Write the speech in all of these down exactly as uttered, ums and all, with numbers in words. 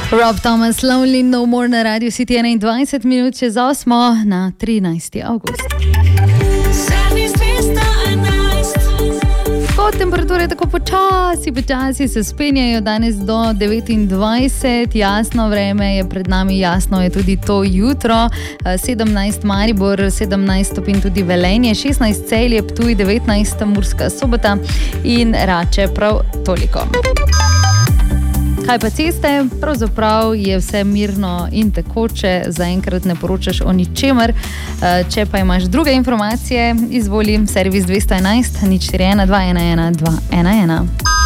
Rob Thomas, Lonely No More na Radio City, enaindvajset minut čez osmo na trinajsti avgust. Ko temperature tako počasi, počasi se spenjajo danes do devetindvajset, jasno vreme je pred nami, jasno je tudi to jutro, sedemnajst Maribor, sedemnajst stopinj tudi Velenje, šestnajst Celje, Ptuj, devetnajst Murska Sobota in Rače prav toliko. Kaj pa ceste? Pravzaprav je vse mirno in tekoče, zaenkrat ne poročaš o ničemer. Če pa imaš druge informacije, izvoli servis dvesto enajst nič štiri ena dva ena ena dva ena ena.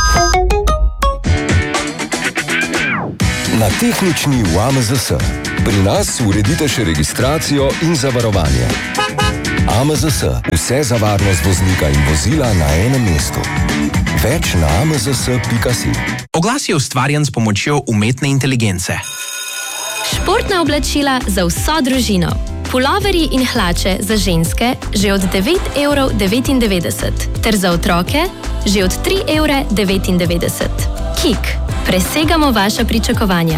Na tehnični v A M Z S. Pri nas uredite še registracijo in zavarovanje. A M Z S. Vse za varnost voznika in vozila na enem mestu. Več na a m z s pika si. Oglas je ustvarjen s pomočjo umetne inteligence. Športna oblačila za vso družino. Puloverji in hlače za ženske že od devet evrov devetindevetdeset, ter za otroke že od tri evre devetindevetdeset. Kik. Presegamo vaša pričakovanja.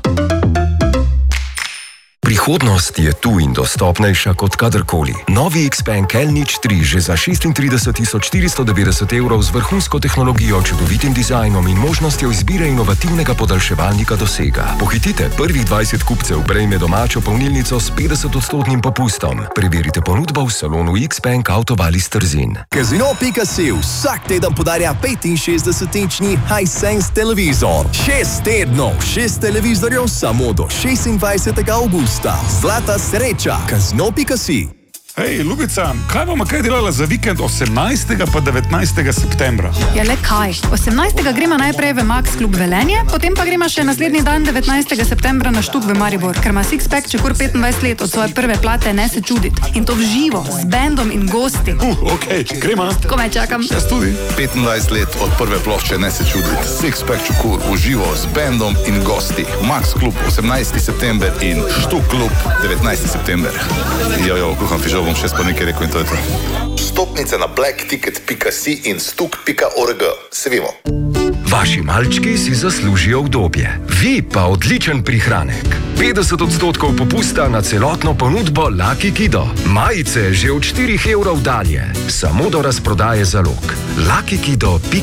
Prihodnost je tu in dostopnejša kot kadarkoli. Novi Xpeng L nič tri že za šestintrideset tisoč štiristo devetdeset evrov z vrhunsko tehnologijo, čudovitim dizajnom in možnostjo izbire inovativnega podaljševalnika dosega. Pohitite, prvih dvajset kupcev prejme domačo polnilnico s petdesetodstotnim popustom. Preverite ponudbo v salonu Xpeng Avtovali Trzin. Casino pika si vsak teden podarja petinšestdesetinčni Hisense televizor. Šest tednov, šest televizorjev samo do šestindvajsetega avgusta. Zlata sreča, Casino pika si. Hej, Ljubica, kaj bomo kaj delala za vikend osemnajstega pa devetnajstega septembra? Ja, le kaj? osemnajstega gremo najprej v Max klub Velenje, potem pa gremo še naslednji dan devetnajstega septembra na Štuk v Maribor, ker ima Sixpack Čekur petindvajset let od svoje prve plate, ne se čudit. In to v živo, z bendom in gosti. Uh, okej, okay, gremo. Komaj čakam. Jaz tudi. petindvajset let od prve plošče, ne se čudit. Sixpack Čekur v živo, z bendom in gosti. Max klub osemnajsti september in Štuk klub devetnajsti september. Jojo, kuham fižol. Bom še spod nekaj rekel in to je to. Stopnice na black ticket pika si in stuk pika org. Se vimo. Vaši malčki si zaslužijo udobje. Vi pa odličen prihranek. petdeset odstotkov popusta na celotno ponudbo Lucky Kido. Majice že od štirih evrov dalje. Samo do razprodaje zalog. lucky kido pika si